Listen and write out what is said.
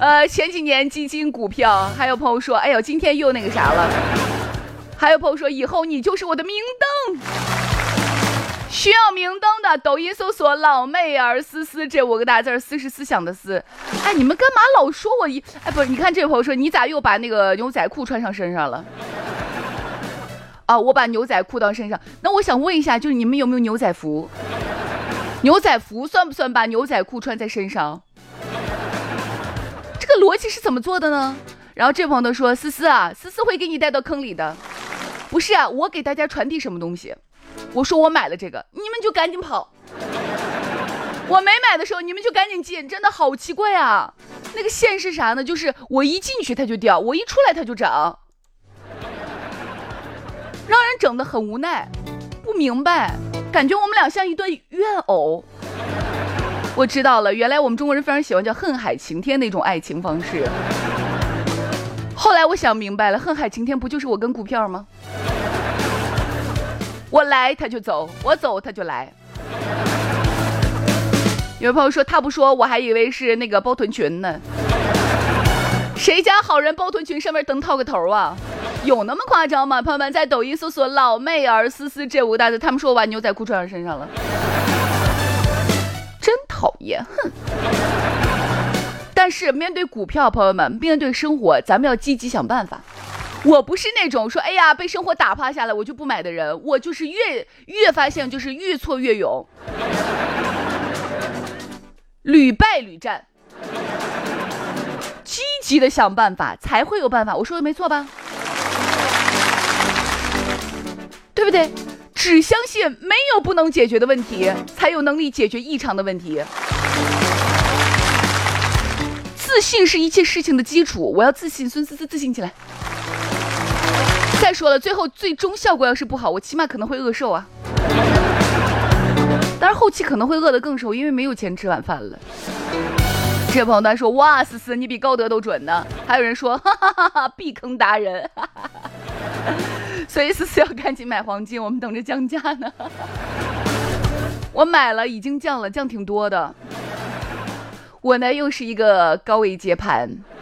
前几年基金股票，还有朋友说，哎呦，今天又那个啥了，还有朋友说，以后你就是我的明灯。需要明灯的，抖音搜索老妹儿思思这5个大字，思是思想的思。哎，你们干嘛老说我不，你看这位朋友说，你咋又把那个牛仔裤穿上身上了？啊，我把牛仔裤到身上。那我想问一下，就是你们有没有牛仔服？牛仔服算不算把牛仔裤穿在身上？这个逻辑是怎么做的呢？然后这朋友说，思思啊，思思会给你带到坑里的。不是啊，我给大家传递什么东西？我说我买了这个，你们就赶紧跑。我没买的时候，你们就赶紧进，真的好奇怪啊！那个线是啥呢？就是我一进去它就掉，我一出来它就涨，让人整得很无奈，不明白，感觉我们俩像一对怨偶。我知道了，原来我们中国人非常喜欢叫恨海晴天那种爱情方式。后来我想明白了，恨海晴天不就是我跟股票吗？我来他就走，我走他就来。有朋友说他不说，我还以为是那个包臀裙呢。谁家好人包臀裙上面灯套个头啊？有那么夸张吗？朋友们在抖音搜索老妹儿思思这5个大字，他们说我把牛仔裤穿上身上了，真讨厌，哼。但是面对股票，朋友们，面对生活，咱们要积极想办法。我不是那种说哎呀被生活打趴下来我就不买的人，我就是越发现就是越挫越勇，屡败屡战，积极的想办法才会有办法。我说的没错吧？对不对？只相信没有不能解决的问题，才有能力解决异常的问题。自信是一切事情的基础，我要自信，孙思思自信起来。再说了，最终效果要是不好，我起码可能会饿瘦啊。当然后期可能会饿得更瘦，因为没有钱吃晚饭了。这位朋友他说，哇思思你比高德都准呢。还有人说哈哈哈哈避坑达人，哈哈哈哈，所以思思要赶紧买黄金，我们等着降价呢。我买了，已经降了，降挺多的。我呢又是一个高位接盘。